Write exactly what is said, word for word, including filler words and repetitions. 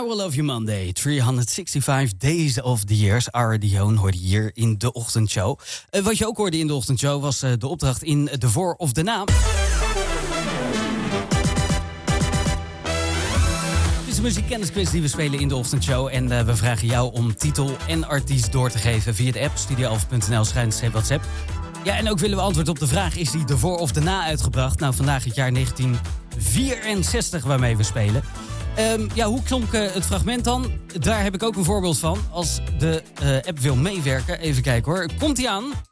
I Will Love You Monday. driehonderdvijfenzestig Days of the Years. Ara Dion hoorde je hier in de ochtendshow. Uh, wat je ook hoorde in de ochtendshow was uh, de opdracht in de voor- of de naam. Het is een muziekkennisquiz die we spelen in de ochtendshow. En uh, we vragen jou om titel en artiest door te geven via de app studio elf punt n l schuinstreep WhatsApp. Ja, en ook willen we antwoord op de vraag, is die de voor of de na uitgebracht? Nou, vandaag het jaar negentien vierenzestig waarmee we spelen. Um, ja, hoe klonk uh, het fragment dan? Daar heb ik ook een voorbeeld van. Als de uh, app wil meewerken, even kijken hoor. Komt-ie aan?